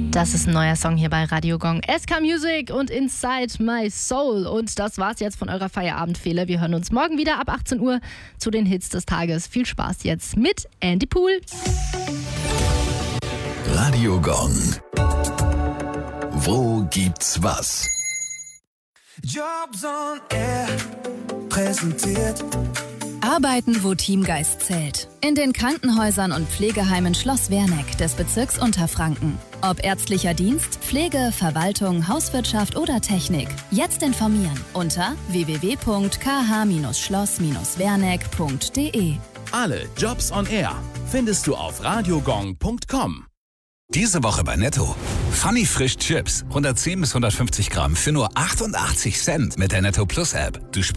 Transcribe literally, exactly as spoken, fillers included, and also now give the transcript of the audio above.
Das ist ein neuer Song hier bei Radio Gong. S K Music und Inside My Soul. Und das war's jetzt von eurer Feierabendfehler. Wir hören uns morgen wieder ab achtzehn Uhr zu den Hits des Tages. Viel Spaß jetzt mit Andy Pool. Radio Gong. Wo gibt's was? Jobs on Air präsentiert. Arbeiten, wo Teamgeist zählt. In den Krankenhäusern und Pflegeheimen Schloss Werneck des Bezirks Unterfranken. Ob ärztlicher Dienst, Pflege, Verwaltung, Hauswirtschaft oder Technik. Jetzt informieren unter w w w punkt k h schloss werneck punkt d e. Alle Jobs on Air findest du auf radiogong punkt com. Diese Woche bei Netto. Funny Frisch Chips. hundertzehn bis hundertfünfzig Gramm für nur achtundachtzig Cent mit der Netto Plus App. Du